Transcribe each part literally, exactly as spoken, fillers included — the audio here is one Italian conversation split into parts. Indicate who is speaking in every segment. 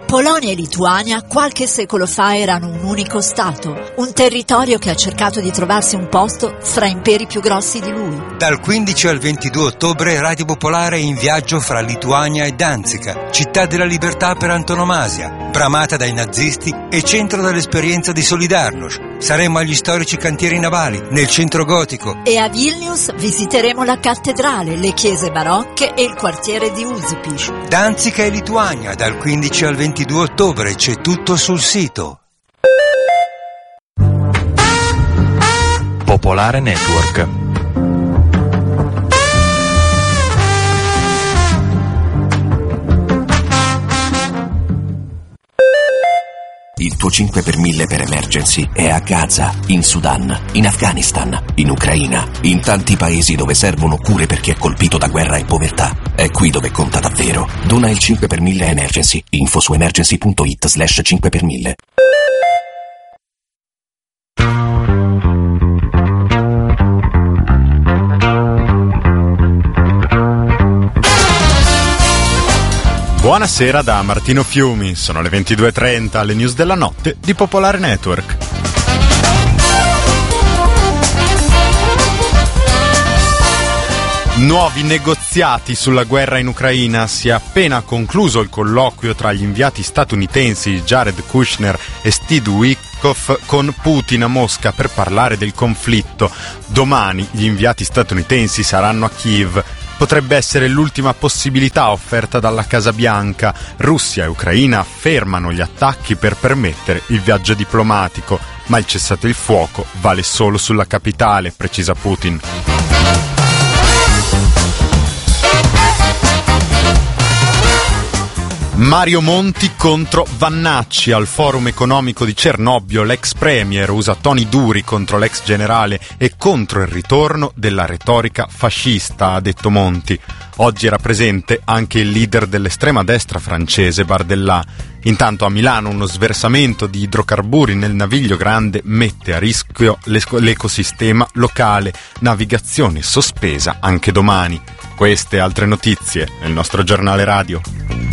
Speaker 1: Polonia e Lituania qualche secolo fa erano un unico stato, un territorio che ha cercato di trovarsi un posto fra imperi più grossi di lui.
Speaker 2: Dal quindici al ventidue ottobre Radio Popolare è in viaggio fra Lituania e Danzica, città della libertà per antonomasia, bramata dai nazisti e centro dell'esperienza di Solidarnosc. Saremo agli storici cantieri navali, nel centro gotico.
Speaker 1: E a Vilnius visiteremo la cattedrale, le chiese barocche e il quartiere di Užupis.
Speaker 2: Danzica e Lituania, dal quindici al ventidue ottobre, c'è tutto sul sito.
Speaker 3: Popolare Network.
Speaker 4: Il tuo cinque per mille per emergency è a Gaza, in Sudan, in Afghanistan, in Ucraina, in tanti paesi dove servono cure per chi è colpito da guerra e povertà. È qui dove conta davvero. Dona il cinque per mille emergency. Info su emergency punto it slash cinque per mille.
Speaker 5: Buonasera da Martino Fiumi, sono le ventidue e trenta, le news della notte di Popolare Network. Nuovi negoziati sulla guerra in Ucraina. Si è appena concluso il colloquio tra gli inviati statunitensi Jared Kushner e Steve Witkoff con Putin a Mosca per parlare del conflitto. Domani gli inviati statunitensi saranno a Kiev. Potrebbe essere l'ultima possibilità offerta dalla Casa Bianca. Russia e Ucraina fermano gli attacchi per permettere il viaggio diplomatico, ma il cessate il fuoco vale solo sulla capitale, precisa Putin. Mario Monti contro Vannacci. Al forum economico di Cernobbio l'ex premier usa toni duri contro l'ex generale e contro il ritorno della retorica fascista, ha detto Monti. Oggi era presente anche il leader dell'estrema destra francese Bardella. Intanto a Milano uno sversamento di idrocarburi nel Naviglio Grande mette a rischio l'ecosistema locale. Navigazione sospesa anche domani. Queste e altre notizie nel nostro giornale radio.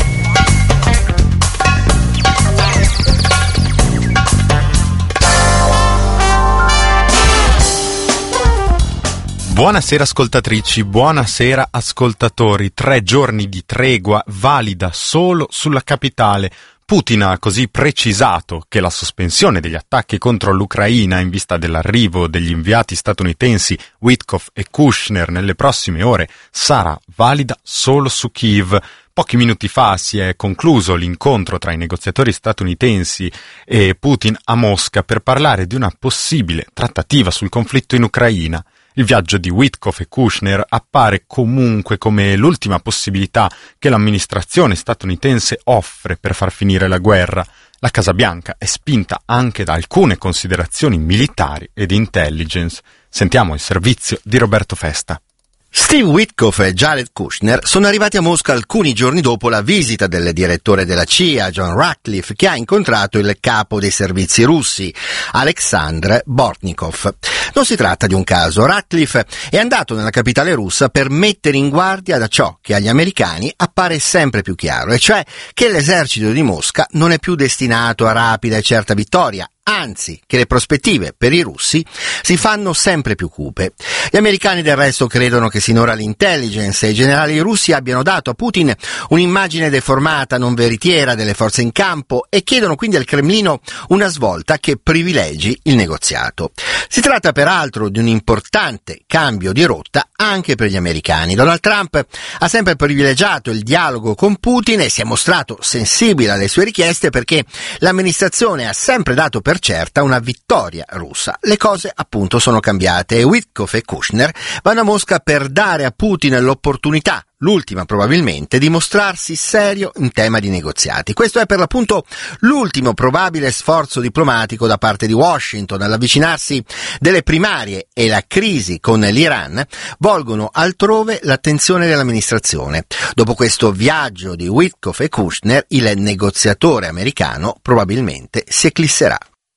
Speaker 5: Buonasera ascoltatrici, buonasera ascoltatori. Tre giorni di tregua valida solo sulla capitale. Putin ha così precisato che la sospensione degli attacchi contro l'Ucraina in vista dell'arrivo degli inviati statunitensi Witkoff e Kushner nelle prossime ore sarà valida solo su Kiev. Pochi minuti fa si è concluso l'incontro tra i negoziatori statunitensi e Putin a Mosca per parlare di una possibile trattativa sul conflitto in Ucraina. Il viaggio di Witkoff e Kushner appare comunque come l'ultima possibilità che l'amministrazione statunitense offre per far finire la guerra. La Casa Bianca è spinta anche da alcune considerazioni militari e di intelligence. Sentiamo il servizio di Roberto Festa.
Speaker 6: Steve Witkoff e Jared Kushner sono arrivati a Mosca alcuni giorni dopo la visita del direttore della C I A, John Ratcliffe, che ha incontrato il capo dei servizi russi, Alexandr Bortnikov. Non si tratta di un caso. Ratcliffe è andato nella capitale russa per mettere in guardia da ciò che agli americani appare sempre più chiaro, e cioè che l'esercito di Mosca non è più destinato a rapida e certa vittoria, anzi che le prospettive per i russi si fanno sempre più cupe. Gli americani del resto credono che sinora l'intelligence e i generali russi abbiano dato a Putin un'immagine deformata, non veritiera delle forze in campo, e chiedono quindi al Cremlino una svolta che privilegi il negoziato. Si tratta peraltro di un importante cambio di rotta anche per gli americani. Donald Trump ha sempre privilegiato il dialogo con Putin e si è mostrato sensibile alle sue richieste perché l'amministrazione ha sempre dato per certa una vittoria russa. Le cose appunto sono cambiate e Witkoff e Kushner vanno a Mosca per dare a Putin l'opportunità, l'ultima probabilmente, di mostrarsi serio in tema di negoziati. Questo è per l'appunto l'ultimo probabile sforzo diplomatico da parte di Washington. All'avvicinarsi delle primarie e la crisi con l'Iran volgono altrove l'attenzione dell'amministrazione. Dopo questo viaggio di Witkoff e Kushner, il negoziatore americano probabilmente si eclisserà.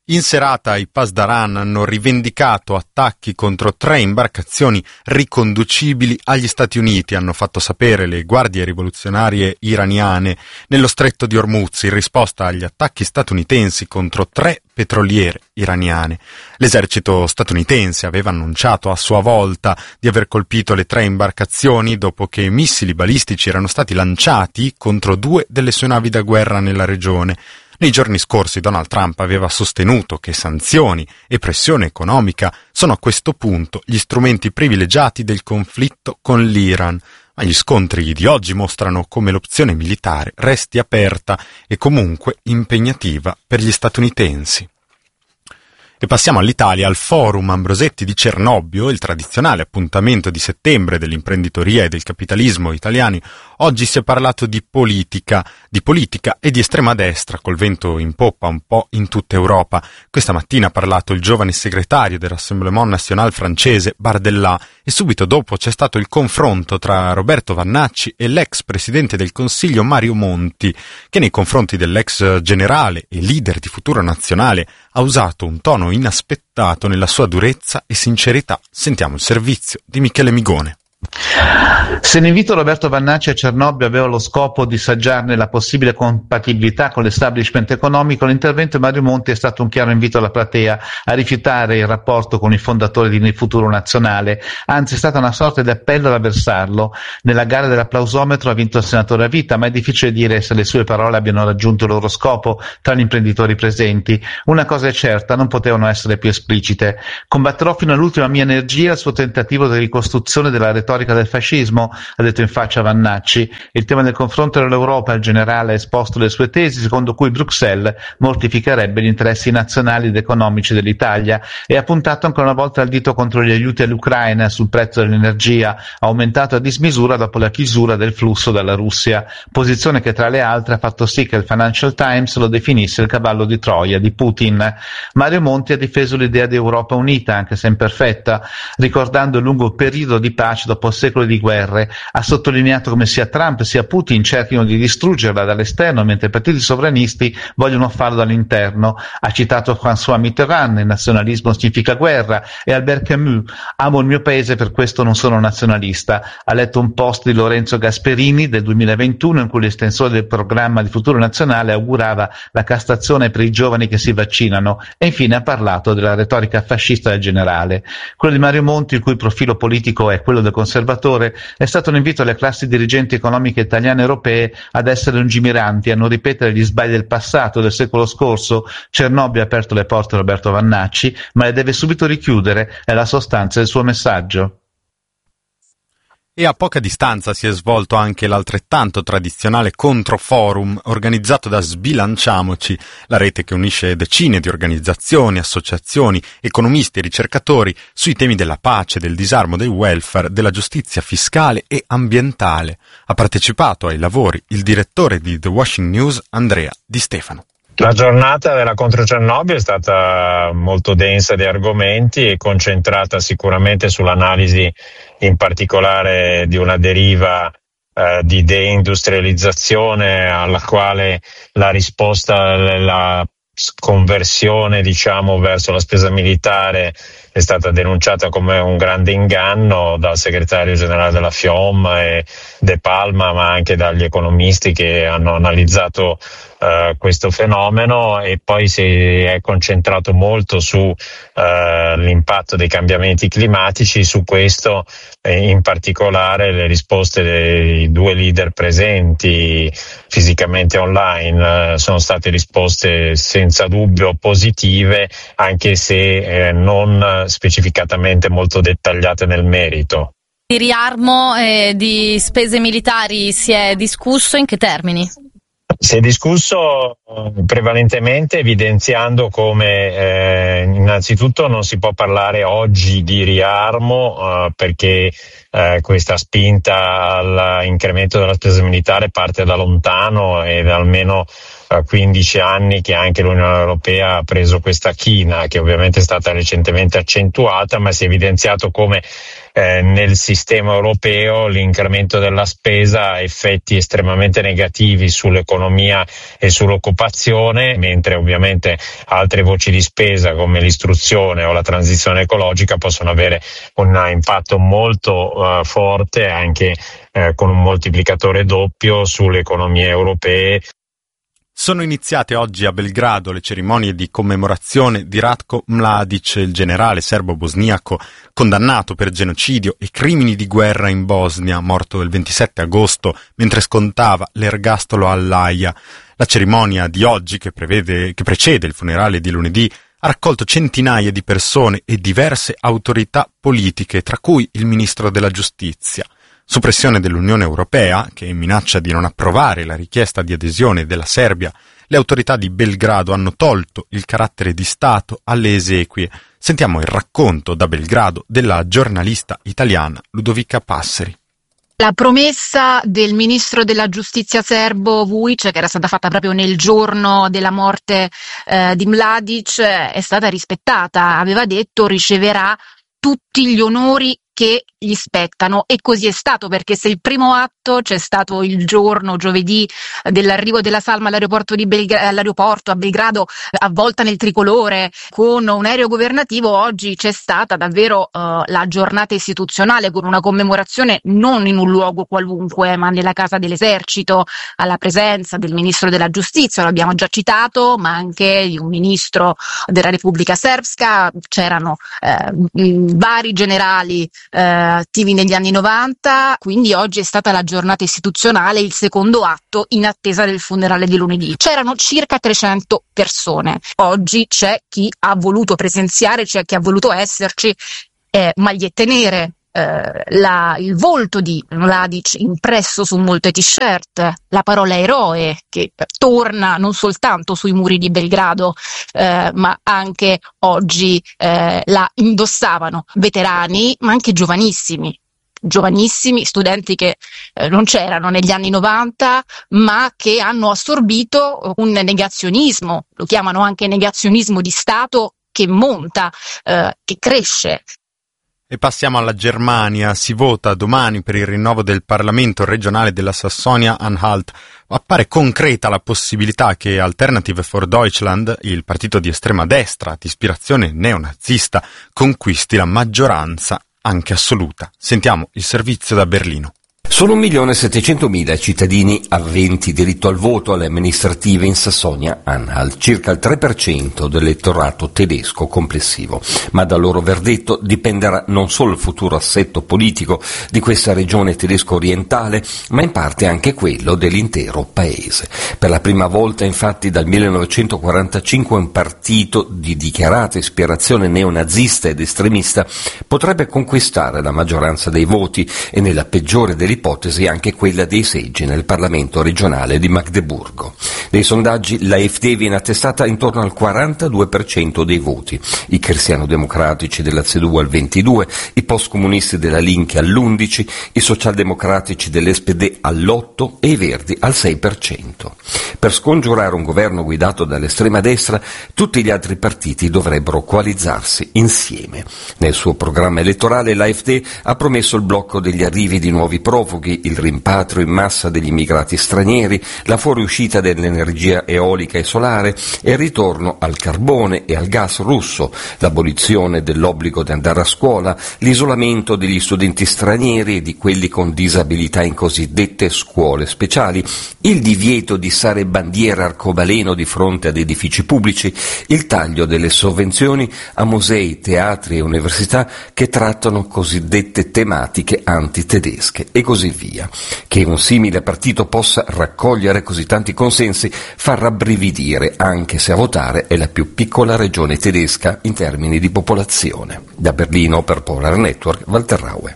Speaker 5: In serata i Pasdaran hanno rivendicato attacchi contro tre imbarcazioni riconducibili agli Stati Uniti, hanno fatto sapere le guardie rivoluzionarie iraniane nello stretto di Hormuz in risposta agli attacchi statunitensi contro tre petroliere iraniane. L'esercito statunitense aveva annunciato a sua volta di aver colpito le tre imbarcazioni dopo che missili balistici erano stati lanciati contro due delle sue navi da guerra nella regione. Nei giorni scorsi Donald Trump aveva sostenuto che sanzioni e pressione economica sono a questo punto gli strumenti privilegiati del conflitto con l'Iran, ma gli scontri di oggi mostrano come l'opzione militare resti aperta e comunque impegnativa per gli statunitensi. E passiamo all'Italia, al Forum Ambrosetti di Cernobbio, il tradizionale appuntamento di settembre dell'imprenditoria e del capitalismo italiani. Oggi si è parlato di politica, di politica e di estrema destra, col vento in poppa un po' in tutta Europa. Questa mattina ha parlato il giovane segretario del Rassemblement National francese, Bardella, e subito dopo c'è stato il confronto tra Roberto Vannacci e l'ex presidente del Consiglio Mario Monti, che nei confronti dell'ex generale e leader di Futuro Nazionale ha usato un tono inaspettato nella sua durezza e sincerità. Sentiamo il servizio di Michele Migone.
Speaker 3: Se l'invito Roberto Vannacci a Cernobbio aveva lo scopo di saggiarne la possibile compatibilità con l'establishment economico, l'intervento di Mario Monti è stato un chiaro invito alla platea a rifiutare il rapporto con il fondatore di Futuro Nazionale, anzi è stata una sorta di appello ad avversarlo. Nella gara dell'applausometro ha vinto il senatore a vita, ma è difficile dire se le sue parole abbiano raggiunto il loro scopo tra gli imprenditori presenti. Una cosa è certa, non potevano essere più esplicite. Combatterò fino all'ultima mia energia il suo tentativo di ricostruzione della retorica del fascismo, ha detto in faccia Vannacci. Il tema del confronto dell'Europa, il generale ha esposto le sue tesi secondo cui Bruxelles mortificherebbe gli interessi nazionali ed economici dell'Italia e ha puntato ancora una volta il dito contro gli aiuti all'Ucraina sul prezzo dell'energia, aumentato a dismisura dopo la chiusura del flusso dalla Russia, posizione che tra le altre ha fatto sì che il Financial Times lo definisse il cavallo di Troia di Putin. Mario Monti ha difeso l'idea di Europa unita, anche se imperfetta, ricordando il lungo periodo di pace dopo secoli di guerre. Ha sottolineato come sia Trump sia Putin cerchino di distruggerla dall'esterno mentre i partiti sovranisti vogliono farlo dall'interno. Ha citato François Mitterrand, il nazionalismo significa guerra, e Albert Camus, amo il mio paese per questo non sono nazionalista. Ha letto un post di Lorenzo Gasperini del duemilaventuno in cui l'estensore del programma di Futuro Nazionale augurava la castrazione per i giovani che si vaccinano e infine ha parlato della retorica fascista del generale. Quello di Mario Monti, il cui profilo politico è quello del conservatore, è stato un invito alle classi dirigenti economiche italiane e europee ad essere lungimiranti, a non ripetere gli sbagli del passato, del secolo scorso. Cernobbio ha aperto le porte a Roberto Vannacci, ma le deve subito richiudere, è la sostanza del suo messaggio.
Speaker 5: E a poca distanza si è svolto anche l'altrettanto tradizionale Controforum organizzato da Sbilanciamoci, la rete che unisce decine di organizzazioni, associazioni, economisti e ricercatori sui temi della pace, del disarmo, del welfare, della giustizia fiscale e ambientale. Ha partecipato ai lavori il direttore di The Washington News, Andrea Di Stefano.
Speaker 7: La giornata della Contro Cernobbio è stata molto densa di argomenti e concentrata sicuramente sull'analisi in particolare di una deriva eh, di deindustrializzazione alla quale la risposta, la conversione diciamo verso la spesa militare è stata denunciata come un grande inganno dal segretario generale della FIOM e De Palma, ma anche dagli economisti che hanno analizzato uh, questo fenomeno, e poi si è concentrato molto su uh, l'impatto dei cambiamenti climatici. Su questo eh, in particolare le risposte dei due leader presenti fisicamente online uh, sono state risposte senza dubbio positive, anche se eh, non specificatamente molto dettagliate nel merito.
Speaker 8: Di riarmo e di spese militari si è discusso in che termini?
Speaker 7: Si è discusso prevalentemente evidenziando come eh, innanzitutto non si può parlare oggi di riarmo eh, perché eh, questa spinta all'incremento della spesa militare parte da lontano e da almeno eh, quindici anni che anche l'Unione Europea ha preso questa china, che ovviamente è stata recentemente accentuata, ma si è evidenziato come eh, nel sistema europeo l'incremento della spesa ha effetti estremamente negativi sull'economia e sull'occupazione, mentre ovviamente altre voci di spesa come l'istruzione o la transizione ecologica possono avere un impatto molto uh, forte, anche uh, con un moltiplicatore doppio sulle economie europee.
Speaker 5: Sono iniziate oggi a Belgrado le cerimonie di commemorazione di Ratko Mladic, il generale serbo-bosniaco condannato per genocidio e crimini di guerra in Bosnia, morto il ventisette agosto mentre scontava l'ergastolo all'Aia. La cerimonia di oggi, che prevede, che precede il funerale di lunedì, ha raccolto centinaia di persone e diverse autorità politiche, tra cui il ministro della giustizia. Su pressione dell'Unione Europea, che minaccia di non approvare la richiesta di adesione della Serbia, le autorità di Belgrado hanno tolto il carattere di Stato alle esequie. Sentiamo il racconto da Belgrado della giornalista italiana Ludovica Passeri.
Speaker 9: La promessa del ministro della giustizia serbo Vujic, che era stata fatta proprio nel giorno della morte eh, di Mladic, è stata rispettata. Aveva detto riceverà tutti gli onori che gli spettano, e così è stato, perché se il primo atto c'è stato il giorno, giovedì, dell'arrivo della salma all'aeroporto, di Belgra- all'aeroporto a Belgrado, avvolta nel tricolore con un aereo governativo, oggi c'è stata davvero uh, la giornata istituzionale con una commemorazione non in un luogo qualunque ma nella casa dell'esercito, alla presenza del ministro della giustizia, lo abbiamo già citato, ma anche di un ministro della Repubblica Srpska. C'erano eh, vari generali Eh, attivi negli anni novanta, quindi oggi è stata la giornata istituzionale, il secondo atto in attesa del funerale di lunedì. C'erano circa trecento persone, oggi c'è chi ha voluto presenziare, c'è chi ha voluto esserci, eh, magliette nere, eh, la, il volto di Mladic impresso su molte t-shirt, la parola eroe che torna non soltanto sui muri di Belgrado, eh, ma anche oggi eh, la indossavano veterani, ma anche giovanissimi. giovanissimi, studenti che eh, non c'erano negli anni novanta, ma che hanno assorbito un negazionismo, lo chiamano anche negazionismo di Stato, che monta, eh, che cresce.
Speaker 5: E passiamo alla Germania. Si vota domani per il rinnovo del Parlamento regionale della Sassonia-Anhalt. Appare concreta la possibilità che Alternative for Deutschland, il partito di estrema destra di ispirazione neonazista, conquisti la maggioranza anche assoluta. Sentiamo il servizio da Berlino.
Speaker 10: Sono un milione e settecentomila cittadini aventi diritto al voto alle amministrative in Sassonia-Anhalt, circa il tre per cento dell'elettorato tedesco complessivo. Ma dal loro verdetto dipenderà non solo il futuro assetto politico di questa regione tedesco-orientale, ma in parte anche quello dell'intero paese. Per la prima volta, infatti, dal millenovecentoquarantacinque un partito di dichiarata ispirazione neonazista ed estremista potrebbe conquistare la maggioranza dei voti e, nella peggiore delle ipotesi, anche quella dei seggi nel Parlamento regionale di Magdeburgo. Nei sondaggi la AfD viene attestata intorno al quarantadue per cento dei voti, i cristiano-democratici della C D U al ventidue per cento, i postcomunisti della Linke all'undici per cento, i socialdemocratici dell'S P D all'otto per cento e i Verdi al sei per cento. Per scongiurare un governo guidato dall'estrema destra, tutti gli altri partiti dovrebbero coalizzarsi insieme. Nel suo programma elettorale l'AfD ha promesso il blocco degli arrivi di nuovi profughi, il rimpatrio in massa degli immigrati stranieri, la fuoriuscita dell'energia eolica e solare e il ritorno al carbone e al gas russo, l'abolizione dell'obbligo di andare a scuola, l'isolamento degli studenti stranieri e di quelli con disabilità in cosiddette scuole speciali, il divieto di issare bandiera arcobaleno di fronte ad edifici pubblici, il taglio delle sovvenzioni a musei, teatri e università che trattano cosiddette tematiche antitedesche e così via. Che un simile partito possa raccogliere così tanti consensi fa rabbrividire, anche se a votare è la più piccola regione tedesca in termini di popolazione. Da Berlino per Polar Network, Walter Raue.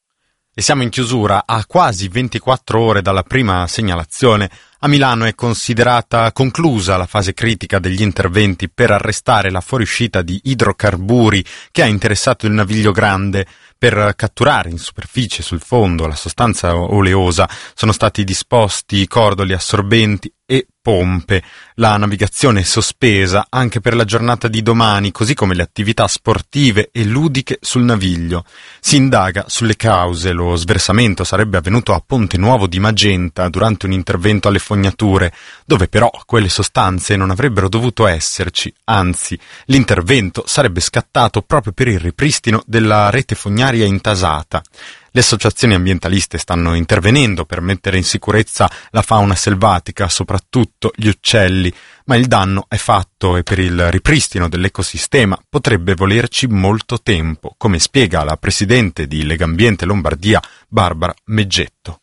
Speaker 5: E siamo in chiusura. A quasi ventiquattro ore dalla prima segnalazione, a Milano è considerata conclusa la fase critica degli interventi per arrestare la fuoriuscita di idrocarburi che ha interessato il Naviglio Grande. Per catturare in superficie sul fondo la sostanza oleosa sono stati disposti cordoli assorbenti e pompe. La navigazione è sospesa anche per la giornata di domani, così come le attività sportive e ludiche sul naviglio. Si indaga sulle cause. Lo sversamento sarebbe avvenuto a Ponte Nuovo di Magenta durante un intervento alle fognature, dove però quelle sostanze non avrebbero dovuto esserci, anzi, l'intervento sarebbe scattato proprio per il ripristino della rete fognaria intasata. Le associazioni ambientaliste stanno intervenendo per mettere in sicurezza la fauna selvatica, soprattutto gli uccelli, ma il danno è fatto e per il ripristino dell'ecosistema potrebbe volerci molto tempo, come spiega la presidente di Legambiente Lombardia, Barbara Meggetto.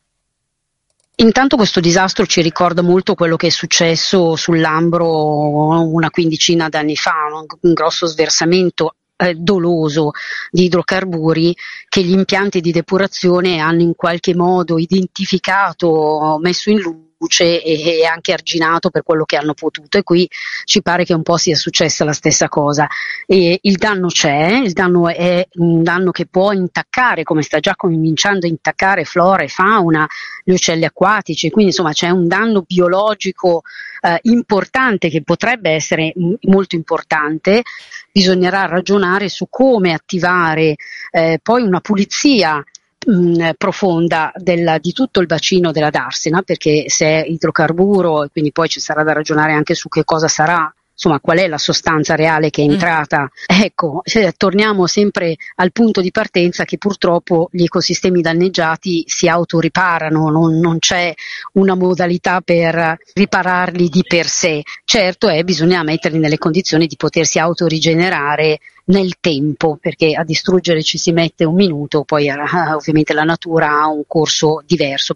Speaker 11: Intanto questo disastro ci ricorda molto quello che è successo sul Lambro una quindicina d'anni fa, un grosso sversamento doloso di idrocarburi che gli impianti di depurazione hanno in qualche modo identificato, messo in luce e anche arginato per quello che hanno potuto, e qui ci pare che un po' sia successa la stessa cosa. E il danno c'è, il danno è un danno che può intaccare, come sta già cominciando a intaccare flora e fauna, gli uccelli acquatici, quindi insomma c'è un danno biologico eh, importante che potrebbe essere m- molto importante. Bisognerà ragionare su come attivare eh, poi una pulizia mh, profonda del, di tutto il bacino della Darsena, perché se è idrocarburo, e quindi poi ci sarà da ragionare anche su che cosa sarà, insomma qual è la sostanza reale che è entrata. Mm. Ecco, eh, torniamo sempre al punto di partenza che purtroppo gli ecosistemi danneggiati si autoriparano, non, non c'è una modalità per ripararli di per sé. Certo è, bisogna metterli nelle condizioni di potersi autorigenerare nel tempo, perché a distruggere ci si mette un minuto, poi eh, ovviamente la natura ha un corso diverso.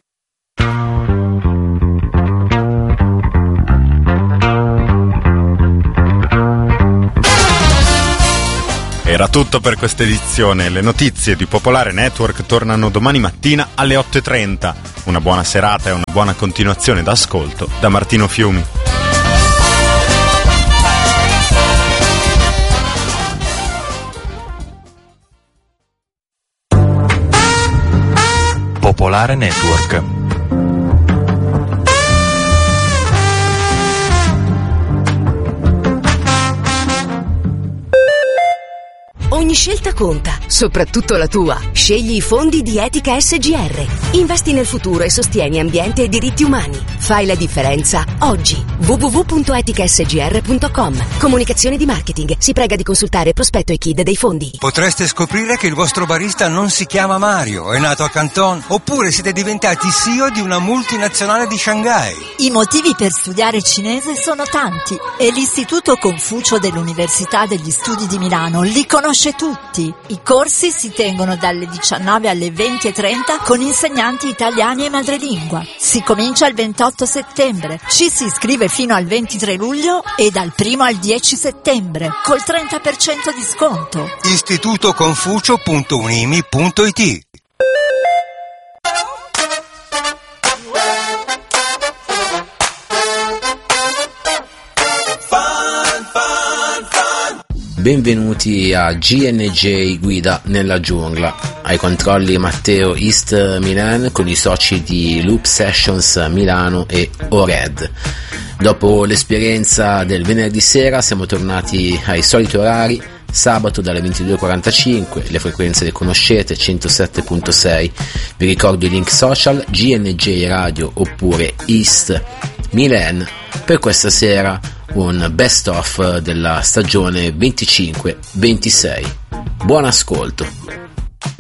Speaker 5: Era tutto per questa edizione. Le notizie di Popolare Network tornano domani mattina alle otto e trenta. Una buona serata e una buona continuazione d'ascolto da Martino Fiumi.
Speaker 2: Popolare Network.
Speaker 12: Ogni scelta conta, soprattutto la tua. Scegli i fondi di Etica S G R. Investi nel futuro e sostieni ambiente e diritti umani. Fai la differenza oggi. w w w punto etica s g r punto com. Comunicazione di marketing. Si prega di consultare prospetto e K I D dei fondi.
Speaker 2: Potreste scoprire che il vostro barista non si chiama Mario, è nato a Canton, oppure siete diventati C E O di una multinazionale di Shanghai.
Speaker 1: I motivi per studiare cinese sono tanti e l'Istituto Confucio dell'Università degli Studi di Milano li conosce tutti. I corsi si tengono dalle diciannove alle venti e trenta con insegnanti italiani e madrelingua. Si comincia il ventotto settembre, ci si iscrive fino al ventitré luglio e dal primo al dieci settembre col trenta per cento di sconto.
Speaker 2: istituto confucio punto unimi punto it.
Speaker 13: Benvenuti a G N J Guida nella giungla. Ai controlli Matteo East Milan con i soci di Loop Sessions Milano e Ored. Dopo l'esperienza del venerdì sera siamo tornati ai soliti orari. Sabato dalle ventidue e quarantacinque, le frequenze le conoscete, centosette virgola sei. Vi ricordo i link social G N J Radio oppure East Milan. Per questa sera un best of della stagione venticinque ventisei. Buon ascolto.